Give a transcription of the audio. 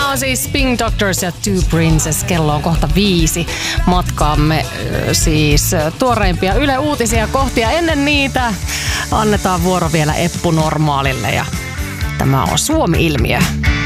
Tämä on siis Pink Doctors ja Two Princess. Kello on kohta 5. Matkaamme siis tuoreimpia Yle Uutisia kohti. Ja ennen niitä annetaan vuoro vielä Eppu Normaalille. Ja tämä on Suomi-ilmiö.